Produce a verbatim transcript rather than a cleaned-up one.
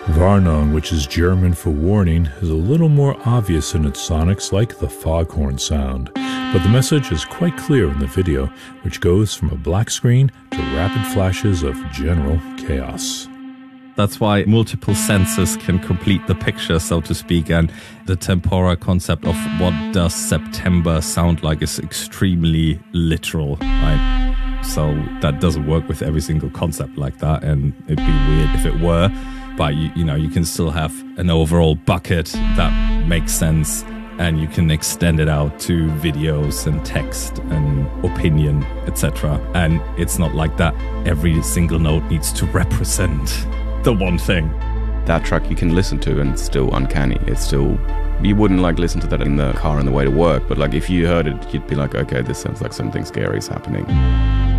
Warnung, which is German for warning, is a little more obvious in its sonics, like the foghorn sound. But the message is quite clear in the video, which goes from a black screen to rapid flashes of general chaos. That's why multiple senses can complete the picture, so to speak, and the tempora concept of what does September sound like is extremely literal, right? So that doesn't work with every single concept like that, and it'd be weird if it were. But you, you know, you can still have an overall bucket that makes sense, and you can extend it out to videos and text and opinion, et cetera. And it's not like that every single note needs to represent the one thing. That track you can listen to and it's still uncanny. It's still, you wouldn't like listen to that in the car on the way to work, but like if you heard it, you'd be like, okay, this sounds like something scary is happening.